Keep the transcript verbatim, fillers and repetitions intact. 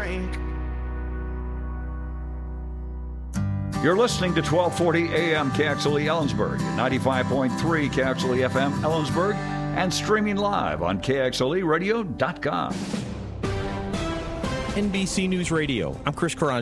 drink. You're listening to twelve forty A M K X L E Ellensburg, ninety-five point three K X L E F M Ellensburg, and streaming live on K X L E radio dot com. N B C News Radio. I'm Chris Karan.